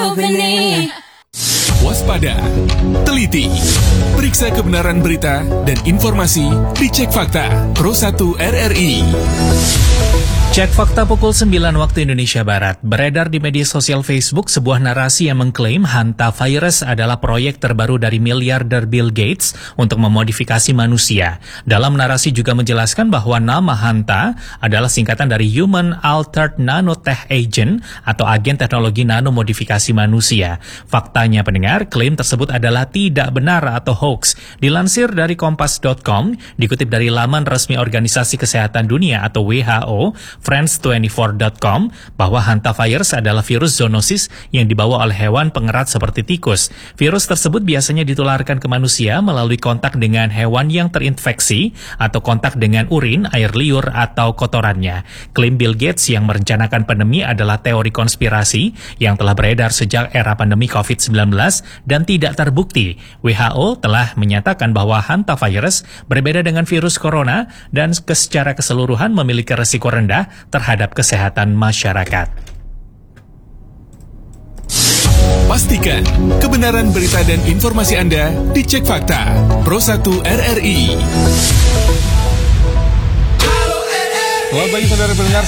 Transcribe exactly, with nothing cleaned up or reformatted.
benih. Waspada, teliti, periksa kebenaran berita dan informasi di Cek Fakta Pro satu R R I. Cek Fakta pukul sembilan waktu Indonesia Barat. Beredar di media sosial Facebook sebuah narasi yang mengklaim hantavirus adalah proyek terbaru dari miliarder Bill Gates untuk memodifikasi manusia. Dalam narasi juga menjelaskan bahwa nama Hanta adalah singkatan dari Human Altered Nanotech Agent atau agen teknologi nanomodifikasi manusia. Faktanya pendengar, klaim tersebut adalah tidak benar atau hoax. Dilansir dari kompas dot com, dikutip dari laman resmi Organisasi Kesehatan Dunia atau W H O, Friends dua puluh empat dot com, bahwa hantavirus adalah virus zoonosis yang dibawa oleh hewan pengerat seperti tikus. Virus tersebut biasanya ditularkan ke manusia melalui kontak dengan hewan yang terinfeksi atau kontak dengan urin, air liur, atau kotorannya. Klaim Bill Gates yang merencanakan pandemi adalah teori konspirasi yang telah beredar sejak era pandemi covid sembilan belas dan tidak terbukti. W H O telah menyatakan bahwa hantavirus berbeda dengan virus corona dan secara keseluruhan memiliki resiko rendah terhadap kesehatan masyarakat. Pastikan kebenaran berita dan informasi Anda di Cek Fakta Pro satu R R I. Selamat pagi saudara pendengar.